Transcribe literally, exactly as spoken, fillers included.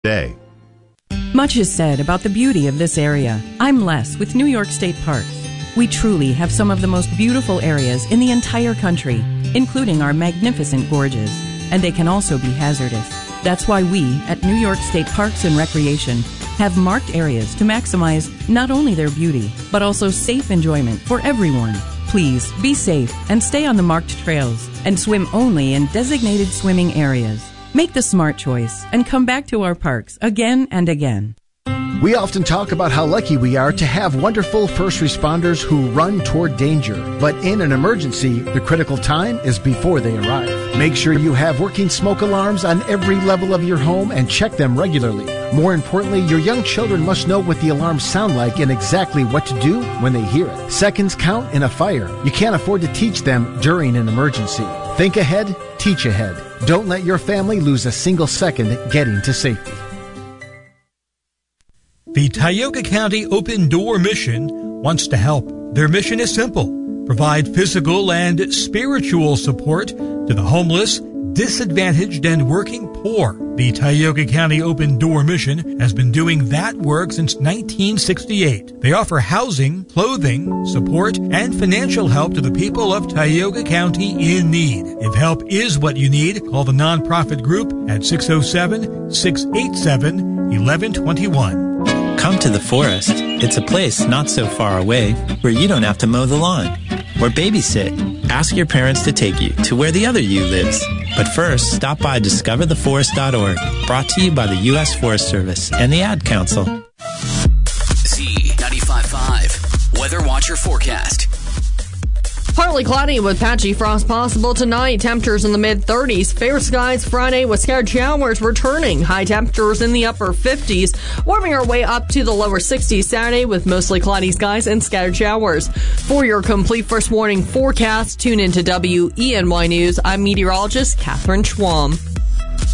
Day. Much is said about the beauty of this area. I'm Les with New York State Parks. We truly have some of the most beautiful areas in the entire country, including our magnificent gorges, and they can also be hazardous. That's why we, at New York State Parks and Recreation, have marked areas to maximize not only their beauty, but also safe enjoyment for everyone. Please be safe and stay on the marked trails and swim only in designated swimming areas. Make the smart choice and come back to our parks again and again. We often talk about how lucky we are to have wonderful first responders who run toward danger. But in an emergency, the critical time is before they arrive. Make sure you have working smoke alarms on every level of your home and check them regularly. More importantly, your young children must know what the alarms sound like and exactly what to do when they hear it. Seconds count in a fire. You can't afford to teach them during an emergency. Think ahead, teach ahead. Don't let your family lose a single second getting to safety. The Tioga County Open Door Mission wants to help. Their mission is simple: provide physical and spiritual support to the homeless, disadvantaged, and working poor. The Tioga County Open Door Mission has been doing that work since nineteen sixty-eight. They offer housing, clothing, support, and financial help to the people of Tioga County in need. If help is what you need, call the nonprofit group at six oh seven, six eight seven, one one two one. Come to the forest. It's a place not so far away where you don't have to mow the lawn or babysit. Ask your parents to take you to where the other you lives. But first, stop by discover the forest dot org, brought to you by the U S Forest Service and the Ad Council. Z ninety-five point five Weather Watcher Forecast. Partly cloudy with patchy frost possible tonight. Temperatures in the mid-thirties. Fair skies Friday with scattered showers returning. High temperatures in the upper fifties. Warming our way up to the lower sixties Saturday with mostly cloudy skies and scattered showers. For your complete first warning forecast, tune into W E N Y News. I'm meteorologist Catherine Schwam.